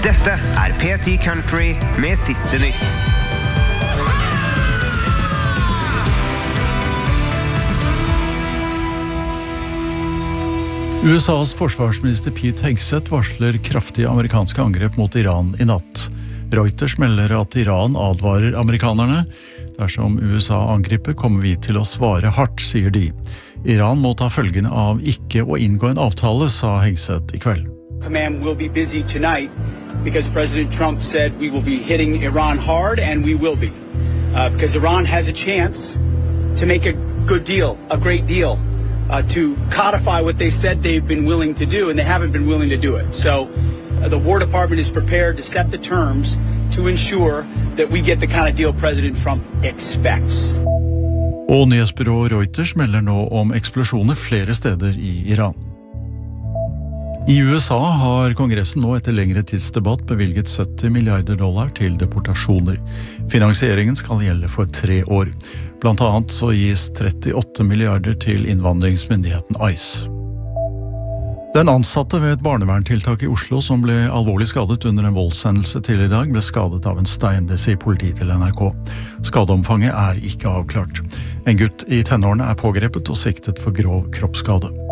Dette P10 Country med siste nytt. USAs forsvarsminister Pete Hegseth varsler kraftige amerikanske angrep mot Iran i natt. Reuters melder at Iran advarer amerikanerne. Dersom USA angriper, kommer vi til å svare hardt, sier de. Iran må ta følgene av ikke å inngå en avtale, sa Hegseth i kveld. Command will be busy tonight because President Trump said we will be hitting Iran hard, and we will be. Because Iran has a chance to make a good deal, a great deal, to codify what they said they've been willing to do, and they haven't been willing to do it. So the War Department is prepared to set the terms to ensure that we get the kind of deal President Trump expects. Og nyhetsbyrået Reuters melder nå om eksplosjoner flere steder i Iran. I USA har Kongressen nå etter lengre tidsdebatt bevilget $70 milliarder til deportasjoner. Finansieringen skal gjelde for 3 år. Blant annet så gis 38 milliarder til innvandringsmyndigheten ICE. Den ansatte ved et barneverntiltak i Oslo som ble alvorlig skadet under en voldshendelse tidligere i dag ble skadet av en stein, det sier politiet til NRK. Skadeomfanget ikke avklart. En gutt i tenårene pågrepet og siktet for grov kroppsskade.